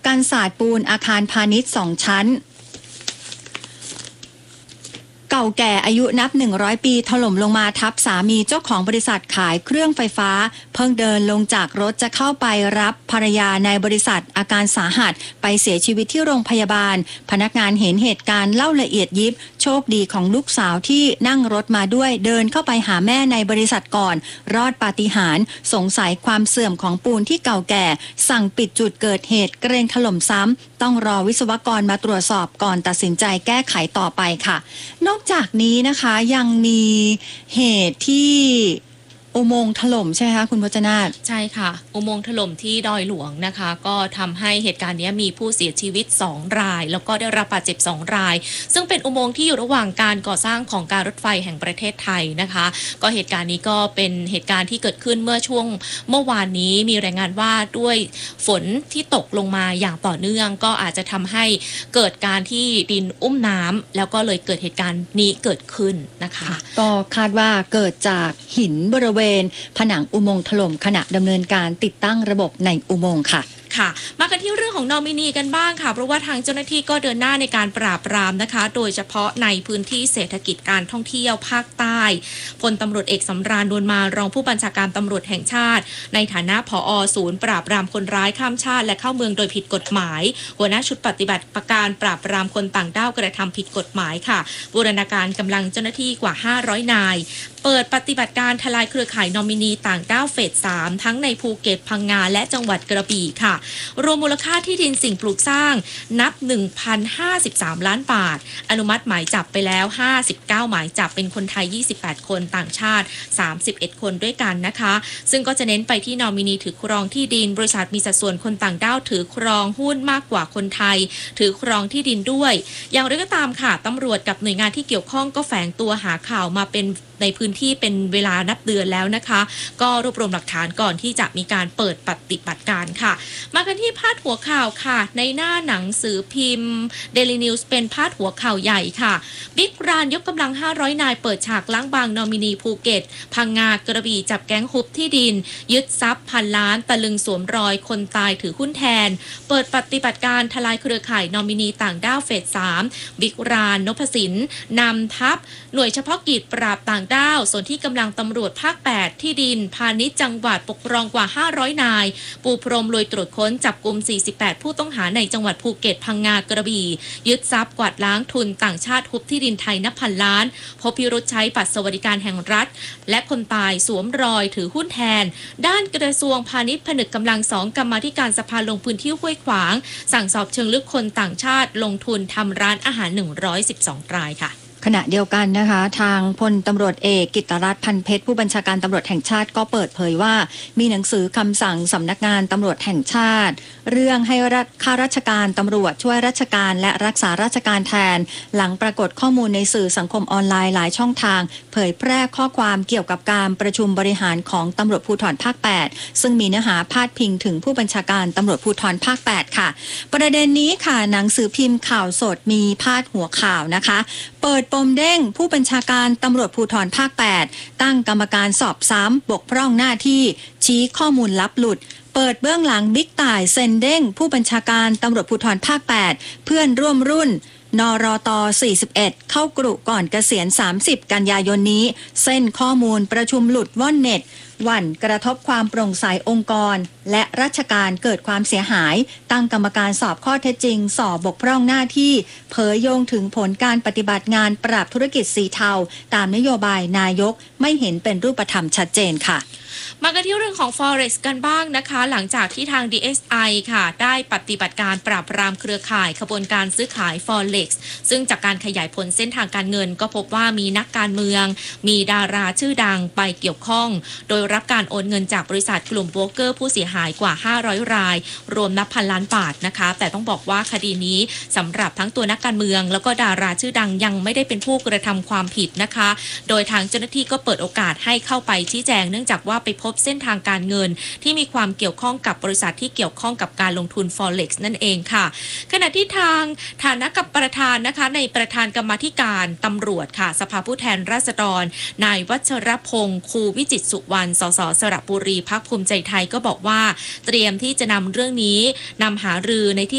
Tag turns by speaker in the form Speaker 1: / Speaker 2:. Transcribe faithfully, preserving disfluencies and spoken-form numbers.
Speaker 1: กันศาสตร์ปูนอาคารพาณิชย์สองชั้นเก่าแก่อายุนับหนึ่งร้อยปีถล่มลงมาทับสามีเจ้าของบริษัทขายเครื่องไฟฟ้าเพิ่งเดินลงจากรถจะเข้าไปรับภรรยาในบริษัทอาการสาหัสไปเสียชีวิตที่โรงพยาบาลพนักงานเห็นเหตุการณ์เล่าละเอียดยิบโชคดีของลูกสาวที่นั่งรถมาด้วยเดินเข้าไปหาแม่ในบริษัทก่อนรอดปาฏิหาริย์สงสัยความเสื่อมของปูนที่เก่าแก่สั่งปิดจุดเกิดเหตุเกรงถล่มซ้ำต้องรอวิศวกรมาตรวจสอบก่อนตัดสินใจแก้ไขต่อไปค่ะนอกจากนี้นะคะยังมีเหตุที่อุโมงค์ถล่มใช่ไหมคะคุณพจนาถ
Speaker 2: ใช่ค่ะอุโมงค์ถล่มที่ดอยหลวงนะคะก็ทำให้เหตุการณ์นี้มีผู้เสียชีวิตสองรายแล้วก็ได้รับบาดเจ็บสองรายซึ่งเป็นอุโมงค์ที่อยู่ระหว่างการก่อสร้างของการรถไฟแห่งประเทศไทยนะคะก็เหตุการณ์นี้ก็เป็นเหตุการณ์ที่เกิดขึ้นเมื่อช่วงเมื่อวานนี้มีรายงานว่าด้วยฝนที่ตกลงมาอย่างต่อเนื่องก็อาจจะทำให้เกิดการที่ดินอุ้มน้ำแล้วก็เลยเกิดเหตุการณ์นี้เกิดขึ้นนะคะ
Speaker 1: ก็คาดว่าเกิดจากหินบริเวณผนังอุโมงค์ถล่มขณะดำเนินการติดตั้งระบบในอุโมงค์ค่ะ
Speaker 2: ค่ะมากันที่เรื่องของนอมินีกันบ้างค่ะเพราะว่าทางเจ้าหน้าที่ก็เดินหน้าในการปราบปรามนะคะโดยเฉพาะในพื้นที่เศรษฐกิจการท่องเที่ยวภาคใต้พลตำรวจเอกสำราญ นวลมารองผู้บัญชาการตำรวจแห่งชาติในฐานะผอ.ศูนย์ปราบปรามคนร้ายข้ามชาติและเข้าเมืองโดยผิดกฎหมายหัวหน้าชุดปฏิบัติการปราบปรามคนต่างด้าวกระทำผิดกฎหมายค่ะบูรณาการกำลังเจ้าหน้าที่กว่าห้าร้อยนายเปิดปฏิบัติการทลายเครือข่ายนอมินีต่างด้าวเฟสสามทั้งในภูเก็ตพังงาและจังหวัดกระบี่ค่ะรวมมูลค่าที่ดินสิ่งปลูกสร้างนับ หนึ่งพันห้าสิบสาม ล้านบาทอนุมัติหมายจับไปแล้วห้าสิบเก้าหมายจับเป็นคนไทยยี่สิบแปดคนต่างชาติสามสิบเอ็ดคนด้วยกันนะคะซึ่งก็จะเน้นไปที่นอมินีถือครองที่ดินบริษัทมีสัดส่วนคนต่างด้าวถือครองหุ้นมากกว่าคนไทยถือครองที่ดินด้วยอย่างไรก็ตามค่ะตำรวจกับหน่วยงานที่เกี่ยวข้องก็แฝงตัวหาข่าวมาเป็นในพื้นที่เป็นเวลานับเดือนแล้วนะคะก็รวบรวมหลักฐานก่อนที่จะมีการเปิดปฏิบัติการค่ะมากันที่พาดหัวข่าวค่ะในหน้าหนังสือพิมพ์ Daily News เป็นพาดหัวข่าวใหญ่ค่ะบิ๊กรานยกกำลังห้าร้อยนายเปิดฉากล้างบางนอมินีภูเก็ตพังงากระบี่จับแก๊งฮุบที่ดินยึดทรัพย์พันล้านตะลึงสวมรอยคนตายถือหุ้นแทนเปิดปฏิบัติการทลายเครือข่ายนอมินีต่างด้าวเฟสสามบิ๊กรานนพสินนำทัพหน่วยเฉพาะกิจปราบต่างด้าวส่วนที่กำลังตำรวจภาคแปดที่ดินพาณิชย์จังหวัดปกครองกว่าห้าร้อยนายปูพรมลุยตรวจค้นจับกุมสี่สิบแปดผู้ต้องหาในจังหวัดภูเก็ตพังงากระบี่ยึดทรัพย์กวาดล้างทุนต่างชาติฮุบที่ดินไทยนับพันล้านพบพิรุธใช้บัตรสวัสดิการแห่งรัฐและคนตายสวมรอยถือหุ้นแทนด้านกระทรวงพาณิชย์ผนึกกำลังสองกรรมาธิการสภาลงพื้นที่ห้วยขวางสั่งสอบเชิงลึกคนต่างชาติลงทุนทำร้านอาหารหนึ่งร้อยสิบสองรายค่ะ
Speaker 1: ขณะเดียวกันนะคะทางพลตำรวจเอกกิตติรัตน์พันเพชรผู้บัญชาการตำรวจแห่งชาติก็เปิดเผยว่ามีหนังสือคำสั่งสำนักงานตำรวจแห่งชาติเรื่องให้ข้าราชการตำรวจช่วยราชการและรักษาราชการแทนหลังปรากฏข้อมูลในสื่อสังคมออนไลน์หลายช่องทางเผยแพร่ข้อความเกี่ยวกับการประชุมบริหารของตำรวจภูธรภาคแปดซึ่งมีเนื้อหาพาดพิงถึงผู้บัญชาการตำรวจภูธรภาคแปดค่ะประเด็นนี้ค่ะหนังสือพิมพ์ข่าวสดมีพาดหัวข่าวนะคะเปิดปมเด้งผู้บัญชาการตำรวจภูธรภาคแปดตั้งกรรมการสอบซ้ำบกพร่องหน้าที่ชี้ข้อมูลลับหลุดเปิดเบื้องหลังบิ๊กต่ายเซ็นเด้งผู้บัญชาการตำรวจภูธรภาคแปดเพื่อนร่วมรุ่นนรตสี่สิบเอ็ดเข้ากรุก่อนเกษียณสามสิบกันยายนนี้เส้นข้อมูลประชุมหลุดว่อนเน็ตหวั่นกระทบความโปร่งใสองค์กรและราชการเกิดความเสียหายตั้งกรรมการสอบข้อเท็จจริงสอบบกพร่องหน้าที่เผยโยงถึงผลการปฏิบัติงานปราบธุรกิจสีเทาตามนโยบายนายกไม่เห็นเป็นรูปธรรมชัดเจนค่ะ
Speaker 2: มากันที่เรื่องของ Forex กันบ้างนะคะหลังจากที่ทาง ดี เอส ไอ ค่ะได้ปฏิบัติการปราบปรามเครือข่ายขบวนการซื้อขาย Forex ซึ่งจากการขยายผลเส้นทางการเงินก็พบว่ามีนักการเมืองมีดาราชื่อดังไปเกี่ยวข้องโดยรับการโอนเงินจากบริษัทกลุ่มโบรกเกอร์ผู้เสียหายกว่าห้าร้อยรายรวมนับพันล้านบาทนะคะแต่ต้องบอกว่าคดีนี้สำหรับทั้งตัวนักการเมืองแล้วก็ดาราชื่อดังยังไม่ได้เป็นผู้กระทำความผิดนะคะโดยทางเจ้าหน้าที่ก็เปิดโอกาสให้เข้าไปชี้แจงเนื่องจากว่าไปพบเส้นทางการเงินที่มีความเกี่ยวข้องกับบริษัทที่เกี่ยวข้องกับการลงทุน Forex นั่นเองค่ะขณะที่ทางฐานะกับประธานนะคะในประธานกรรมาธิการตำรวจค่ะสภาผู้แทนราษฎรนายวัชรพงษ์คูวิจิตรสุวรรณสสสระบุรีพรรคภูมิใจไทยก็บอกว่าเตรียมที่จะนำเรื่องนี้นำหารือในที่